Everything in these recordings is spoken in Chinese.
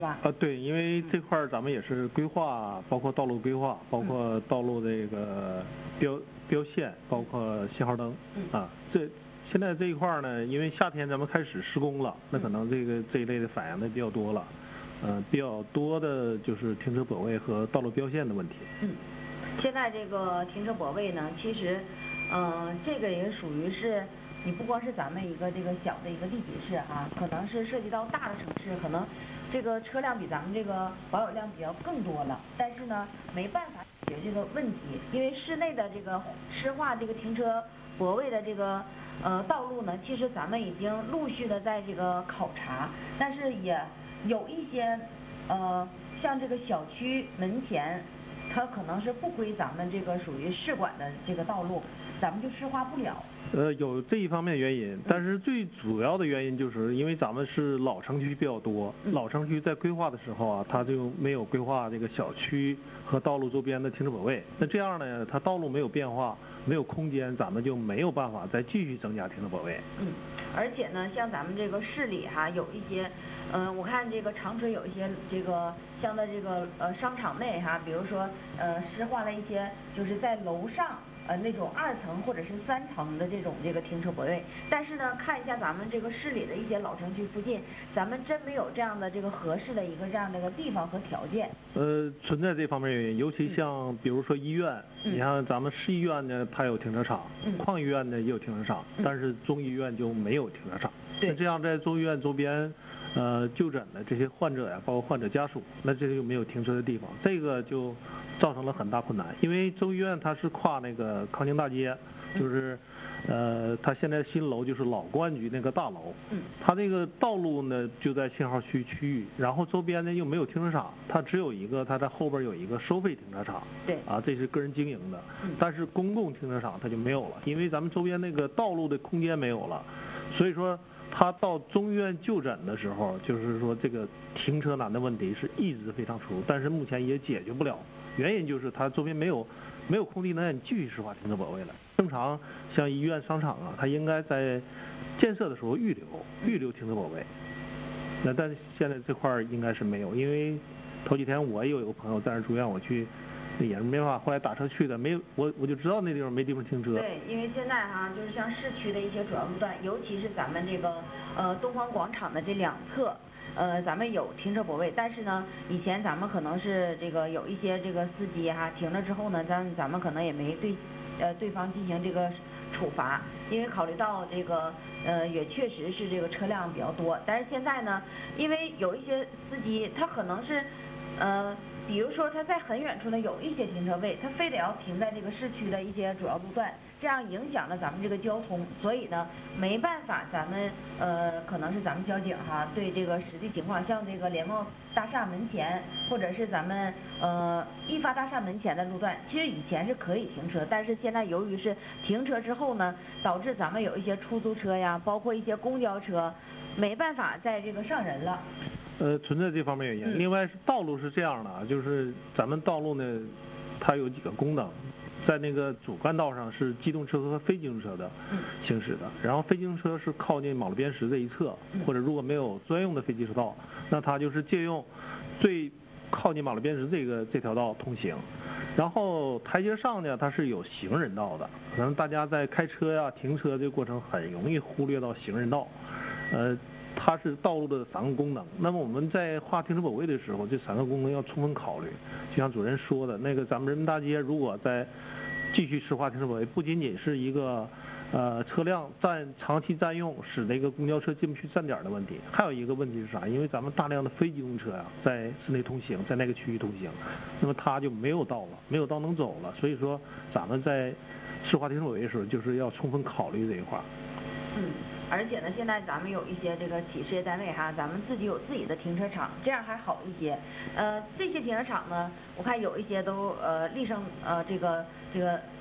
吧？ 对，因为这块咱们也是规划，包括道路规划，包括道路这个标线，包括信号灯啊。现在这一块呢，因为夏天咱们开始施工了，那可能这一类的反映的比较多了。比较多的就是停车泊位和道路标线的问题。 现在这个停车泊位呢，其实，这个也属于是，你不光是咱们一个这个小的一个地级市哈，可能是涉及到大的城市，可能这个车辆比咱们这个保有量比较更多了，但是呢，没办法解决这个问题，因为市内的这个湿化这个停车泊位的这个道路呢，其实咱们已经陆续的在这个考察，但是也有一些像这个小区门前，它可能是不归咱们这个属于市管的这个道路，咱们就湿化不了。 有这一方面原因，但是最主要的原因就是因为咱们是老城区比较多，老城区在规划的时候啊，它就没有规划这个小区和道路周边的停车泊位。那这样呢，它道路没有变化，没有空间，咱们就没有办法再继续增加停车泊位。 而且呢，像咱们这个市里哈，有一些，我看这个长春有一些这个像在这个商场内哈，比如说湿化了一些，就是在楼上那种2层或者是3层的这个停车泊位，但是呢，看一下咱们这个市里的一些老城区附近，咱们真没有这样的这个合适的一个这样的一个地方和条件。 存在这方面原因，尤其像比如说医院，你像咱们市医院呢，它有停车场，矿医院呢也有停车场，但是中医院就没有停车场。那这样在中医院周边，就诊的这些患者呀，包括患者家属，那这就没有停车的地方，这个就造成了很大困难。因为中医院它是跨那个康宁大街，就是它现在新楼就是老公安局那个大楼，它这个道路呢就在信号区域，然后周边呢又没有停车场，它只有一个，它在后边有一个收费停车场，这是个人经营的，但是公共停车场它就没有了，因为咱们周边那个道路的空间没有了，所以说他到中医院就诊的时候，就是说这个停车难的问题是一直非常突出，但是目前也解决不了。原因就是它周边没有空地能让你继续湿化停车泊位了。正常像医院、商场啊，它应该在建设的时候预留停车泊位。那但是现在这块应该是没有，因为头几天我也有一个朋友在那住院，我去。也是没办法，后来打车去的，没有我就知道那地方没地方停车。 对，因为现在哈，就是像市区的一些主要路段，尤其是咱们这个东方广场的这2侧，咱们有停车泊位，但是呢，以前咱们可能是这个有一些这个司机哈停了之后呢，咱们可能也没对方进行这个处罚，因为考虑到这个也确实是这个车辆比较多，但是现在呢，因为有一些司机他可能是比如说他在很远处呢有一些停车位，他非得要停在这个市区的一些主要路段，这样影响了咱们这个交通，所以呢没办法，咱们可能是咱们交警哈对这个实际情况，像这个联茂大厦门前或者是咱们一发大厦门前的路段，其实以前是可以停车，但是现在由于是停车之后呢，导致咱们有一些出租车呀，包括一些公交车，没办法在这个上人了。 存在这方面原因。另外是道路是这样的啊，就是咱们道路呢，它有几个功能，在那个主干道上是机动车和非机动车的行驶的，然后非机动车是靠近马路边石这一侧，或者如果没有专用的非机车道，那它就是借用最靠近马路边石这条道通行。然后台阶上呢，它是有行人道的，可能大家在开车呀、停车这个过程很容易忽略到行人道，它是道路的3个功能。那么我们在划停车泊位的时候，这3个功能要充分考虑。就像主任说的，那个咱们人民大街如果再继续湿化停车泊位，不仅仅是一个车辆长期占用，使那个公交车进不去站点的问题，还有一个问题是啥？因为咱们大量的非机动车呀，在市内通行，在那个区域通行，那么它就没有道了，没有道能走了。所以说，咱们在湿化停车泊位的时候，就是要充分考虑这一块。 而且呢，现在咱们有一些这个企事业单位哈，咱们自己有自己的停车场，这样还好一些。这些停车场呢，我看有一些都立上这个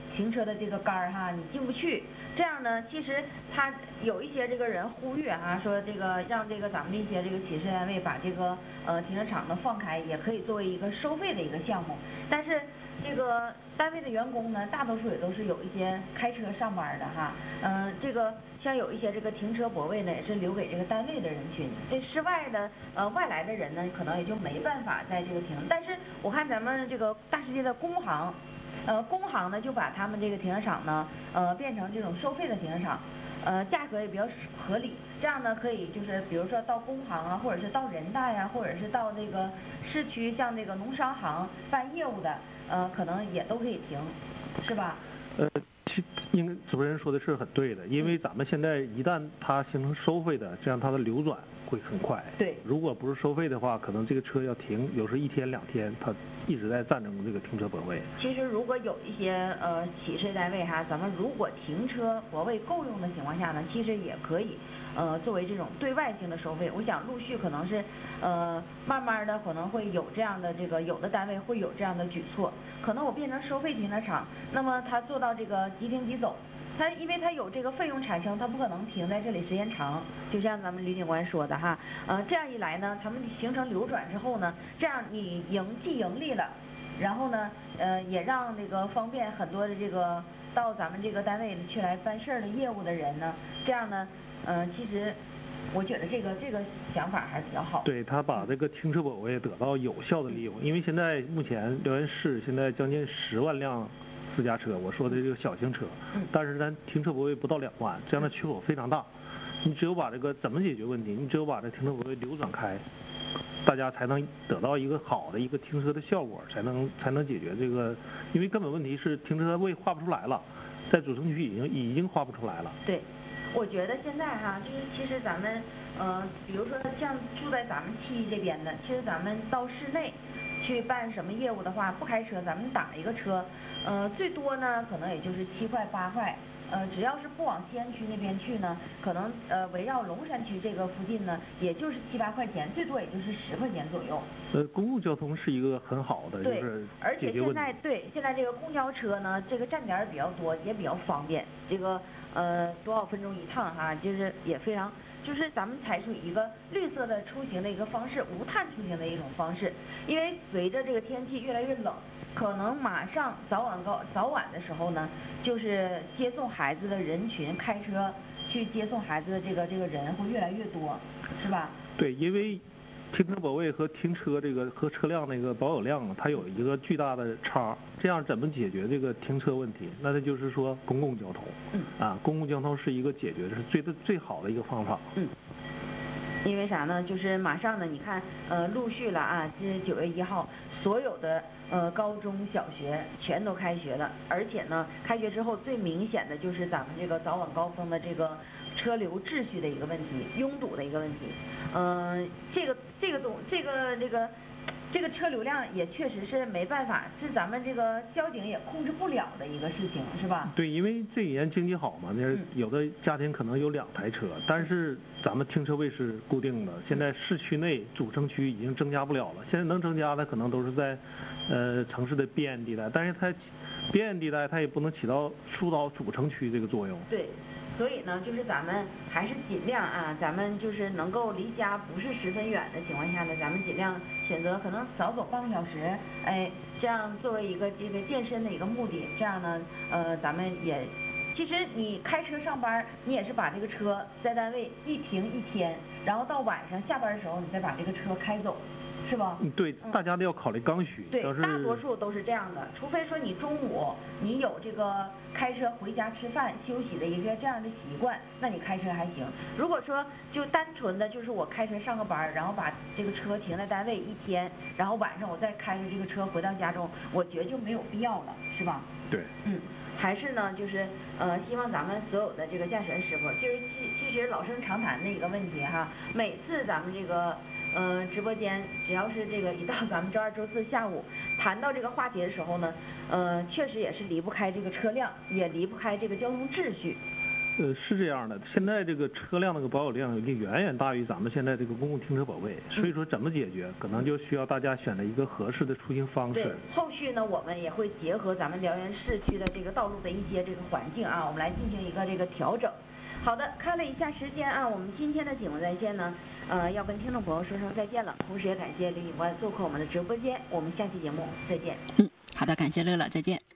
停车的这个杆儿哈，你进不去。这样呢，其实他有一些这个人呼吁哈，说这个让这个咱们这些这个企事单位把这个停车场呢放开，也可以作为一个收费的一个项目。但是这个单位的员工呢，大多数也都是有一些开车上班的哈，这个像有一些这个停车泊位呢，也是留给这个单位的人群。这室外的外来的人呢，可能也就没办法在这个停。但是我看咱们这个大世界的工行。工行呢就把他们这个停车场呢，变成这种收费的停车场，价格也比较合理。这样呢可以就是比如说到工行啊，或者是到人大呀，或者是到这个市区像这个农商行办业务的，可能也都可以停，是吧？ 主持人说的是很对的，因为咱们现在一旦它形成收费的，这样它的流转会很快。 对， 如果不是收费的话，可能这个车要停，有时1天2天，它一直在占用这个停车泊位。 其实如果有一些企事单位哈，咱们如果停车泊位够用的情况下呢，其实也可以作为这种对外性的收费。我想陆续可能是慢慢的可能会有这样的这个有的单位会有这样的举措，可能我变成收费停车场，那么它做到这个即停即走。因为它有这个费用产生，它不可能停在这里时间长，就像咱们李警官说的哈，这样一来呢，他们形成流转之后呢，这样你既盈利了，然后呢，也让这个方便很多的这个到咱们这个单位去来办事儿的业务的人呢，这样呢，其实我觉得这个想法还是比较好。 对，他把这个停车泊位得到有效的利用，因为现在目前辽源市现在将近10万辆私家车，我说的这个小型车，但是咱停车泊位不到2万，这样的缺口非常大。你只有把这个怎么解决问题？你只有把这停车泊位流转开，大家才能得到一个好的一个停车的效果，才能解决这个。因为根本问题是停车位划不出来了，在主城区已经划不出来了。 对，我觉得现在哈，就是其实咱们比如说像住在咱们七这边的，其实咱们到市内去办什么业务的话，不开车，咱们打一个车，最多呢可能也就是7块8块，只要是不往西安区那边去呢，可能围绕龙山区这个附近呢，也就是7、8块钱，最多也就是10块钱左右。 公共交通是一个很好的，就是而且现在这个公交车呢，这个站点比较多，也比较方便，这个多少分钟一趟哈，就是也非常。就是咱们采取一个绿色的出行的一个方式，无碳出行的一种方式。因为随着这个天气越来越冷，可能马上早晚的时候呢，就是接送孩子的人群，开车去接送孩子的这个人会越来越多，是吧？ 对，因为停车泊位和停车这个和车辆那个保有量，它有一个巨大的差。这样怎么解决这个停车问题？那就是说公共交通。公共交通是一个解决是最好的一个方法。 因为啥呢？就是马上呢，你看陆续了啊，这9月1号，所有的高中小学全都开学了，而且呢，开学之后最明显的就是咱们这个早晚高峰的这个车流秩序的一个问题，拥堵的一个问题。这个车流量也确实是没办法，是咱们这个交警也控制不了的一个事情，是吧？ 对，因为这几年经济好嘛，有的家庭可能有2台车，但是咱们停车位是固定的。现在市区内主城区已经增加不了了，现在能增加的可能都是在城市的边缘地带，但是它边缘地带它也不能疏导主城区这个作用。 对。所以呢，就是咱们还是尽量啊，咱们就是能够离家不是10分远的情况下呢，咱们尽量选择可能少走半个小时，这样作为一个这个健身的一个目的，这样呢，咱们也，其实你开车上班，你也是把这个车在单位一停1天，然后到晚上下班的时候，你再把这个车开走。是吧？ 对，大家都要考虑刚需。 对，大多数都是这样的，除非说你中午你有这个开车回家吃饭休息的一个这样的习惯，那你开车还行。如果说就单纯的就是我开车上个班，然后把这个车停在单位1天，然后晚上我再开着这个车回到家中，我觉得就没有必要了，是吧？ 对。 还是呢，就是希望咱们所有的这个驾驶员师傅，就是其实老生常谈的一个问题哈，每次咱们这个直播间只要是这个一到咱们周2、周4下午谈到这个话题的时候呢，确实也是离不开这个车辆，也离不开这个交通秩序。 是这样的，现在这个车辆那个保有量已经远远大于咱们现在这个公共停车保位，所以说怎么解决，可能就需要大家选择一个合适的出行方式。 对，后续呢，我们也会结合咱们辽源市区的这个道路的一些这个环境啊，我们来进行一个这个调整。好的，看了一下时间啊，我们今天的警闻在线呢，要跟听众朋友说声再见了，同时也感谢李警官做客我们的直播间，我们下期节目再见。 好的，感谢乐乐，再见。